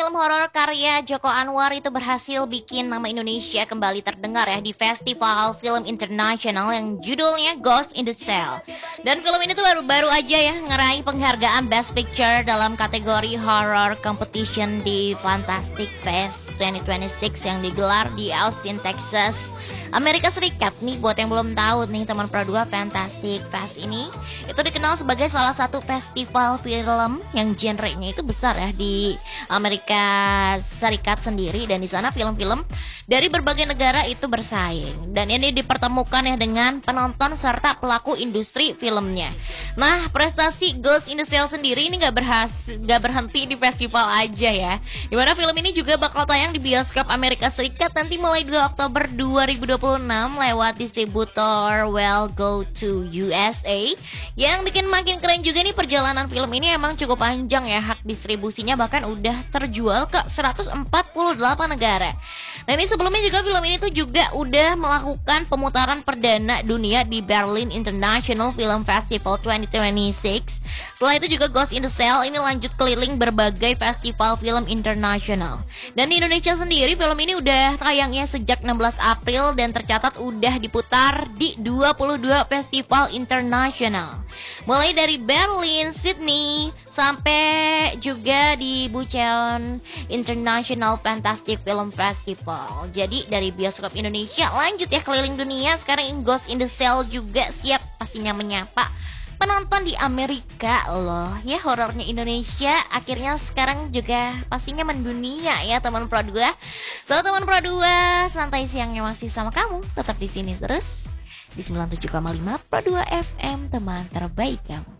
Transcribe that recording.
film horor karya Joko Anwar itu berhasil bikin nama Indonesia kembali terdengar ya di Festival Film Internasional yang judulnya Ghost in the Shell. Dan film ini tuh baru-baru aja ya ngeraih penghargaan Best Picture dalam kategori Horror Competition di Fantastic Fest 2026 yang digelar di Austin, Texas, Amerika Serikat. Nih buat yang belum tahu nih teman Pro 2, Fantastic Fest ini itu dikenal sebagai salah satu festival film yang genrenya itu besar ya di Amerika Serikat sendiri, dan di sana film-film dari berbagai negara itu bersaing, dan ini dipertemukan ya dengan penonton serta pelaku industri filmnya. Nah, prestasi Ghost in the Shell sendiri ini gak berhenti di festival aja ya, dimana film ini juga bakal tayang di bioskop Amerika Serikat nanti mulai 2 Oktober 2026 lewat distributor Well Go to USA. Yang bikin makin keren juga nih, perjalanan film ini emang cukup panjang ya, hak distribusinya bahkan udah terjual ke 148 negara. Nah, ini sebelumnya juga film ini tuh juga udah melakukan pemutaran perdana dunia di Berlin International Film Festival 2026. Setelah itu juga Ghost in the Shell ini lanjut keliling berbagai festival film internasional. Dan di Indonesia sendiri film ini udah tayangnya sejak 16 April dan tercatat udah diputar di 22 festival internasional. Mulai dari Berlin, Sydney, sampai juga di Busan International Fantastic Film Festival. Jadi dari bioskop Indonesia lanjut ya keliling dunia. Sekarang Ghost in the Shell juga siap pastinya menyapa penonton di Amerika loh. Ya, horornya Indonesia akhirnya sekarang juga pastinya mendunia ya teman Pro 2. So teman Pro 2, santai siangnya masih sama kamu. Tetap di sini terus di 97,5 Pro 2 FM, teman terbaik kamu.